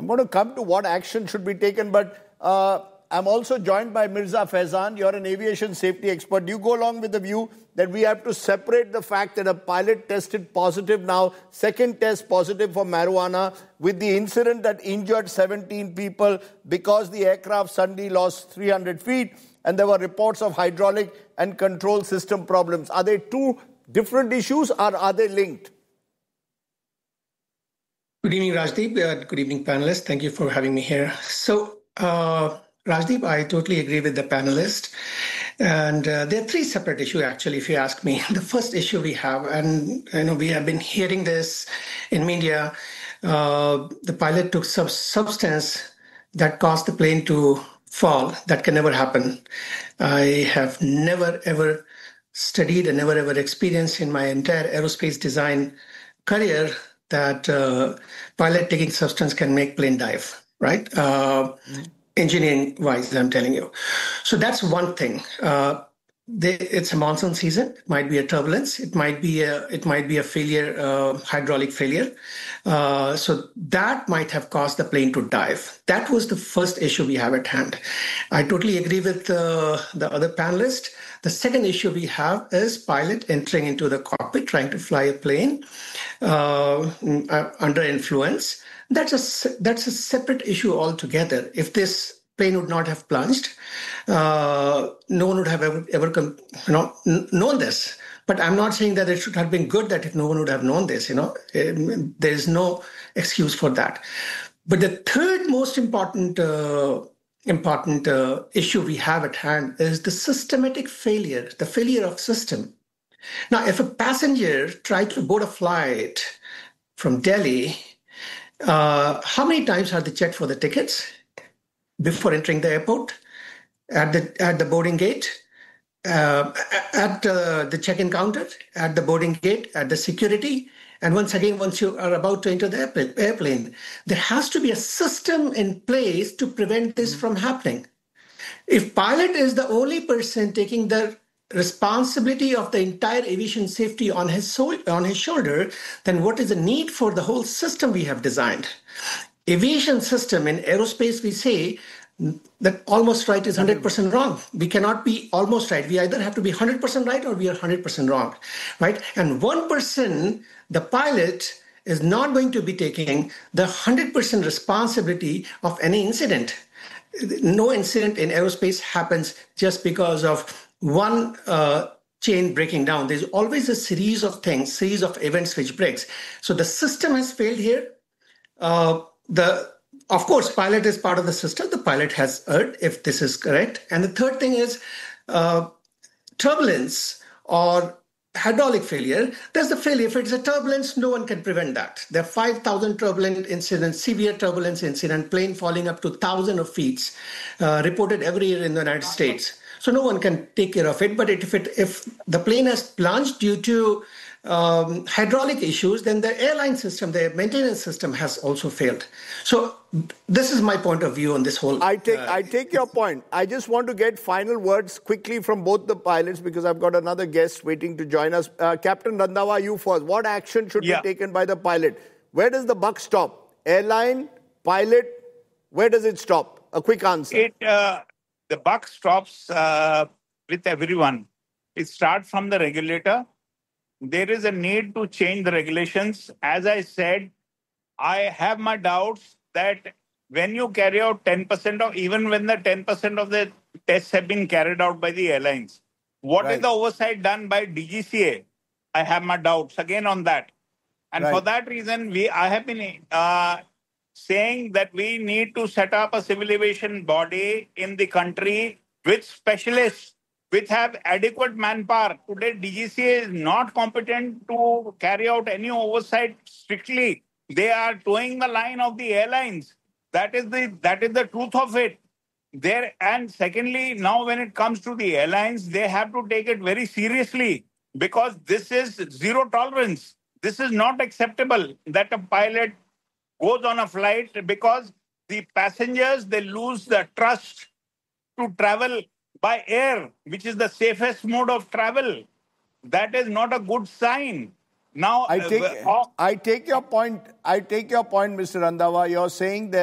I'm going to come to what action should be taken, but I'm also joined by Mirza Faizan. You're an aviation safety expert. Do you go along with the view that we have to separate the fact that a pilot tested positive now, second test positive for marijuana, with the incident that injured 17 people because the aircraft suddenly lost 300 feet and there were reports of hydraulic and control system problems? Are they two different issues or are they linked? Good evening, Rajdeep. Good evening, panelists. Thank you for having me here. So, Rajdeep, I totally agree with the panelist. And there are three separate issues, actually, if you ask me. The first issue we have, and we have been hearing this in media, the pilot took some substance that caused the plane to fall. That can never happen. I have never, ever studied and never, ever experienced in my entire aerospace design career that pilot taking substance can make plane dive, right? Engineering-wise, I'm telling you. So that's one thing. It's a monsoon season. It might be a turbulence. It might be a failure, hydraulic failure. So that might have caused the plane to dive. That was the first issue we have at hand. I totally agree with the other panelist. The second issue we have is pilot entering into the cockpit, trying to fly a plane under influence. That's a separate issue altogether. If this plane would not have plunged, no one would have ever known this. But I'm not saying that it should have been good that if no one would have known this. There is no excuse for that. But the third most important issue we have at hand is the systematic failure, the failure of system. Now, if a passenger tried to board a flight from Delhi, how many times have they checked for the tickets before entering the airport, at the boarding gate, at the check-in counter, at the boarding gate, at the security, and once you are about to enter the airplane? There has to be a system in place to prevent this from happening. If pilot is the only person taking the responsibility of the entire aviation safety on his shoulder, then what is the need for the whole system we have designed? Aviation system in aerospace, we say that almost right is 100% wrong. We cannot be almost right. We either have to be 100% right or we are 100% wrong, right? And one person, the pilot, is not going to be taking the 100% responsibility of any incident. No incident in aerospace happens just because of one chain breaking down. There's always a series of events which breaks. So the system has failed here. Of course, pilot is part of the system. The pilot has erred, if this is correct. And the third thing is turbulence or hydraulic failure. There's the failure. If it's a turbulence, no one can prevent that. There are 5,000 turbulent incidents, severe turbulence incident, plane falling up to 1,000 of feet, reported every year in the United States. So no one can take care of it. But if the plane has plunged due to hydraulic issues, then the airline system, the maintenance system has also failed. So this is my point of view on this whole. I take your point. I just want to get final words quickly from both the pilots because I've got another guest waiting to join us. Captain Randhawa, you first. What action should be taken by the pilot? Where does the buck stop? Airline, pilot, where does it stop? A quick answer. The buck stops with everyone. It starts from the regulator. There is a need to change the regulations. As I said, I have my doubts that when you carry out 10% of, even when the 10% of the tests have been carried out by the airlines, what is the oversight done by DGCA? I have my doubts again on that. And for that reason, I have been saying that we need to set up a civil aviation body in the country with specialists, which have adequate manpower. Today, DGCA is not competent to carry out any oversight strictly. They are towing the line of the airlines. That is the truth of it. And secondly, now when it comes to the airlines, they have to take it very seriously because this is zero tolerance. This is not acceptable that a pilot goes on a flight because the passengers, they lose the trust to travel by air, which is the safest mode of travel. That is not a good sign. Now, I take your point, Mr. Randhawa. You're saying that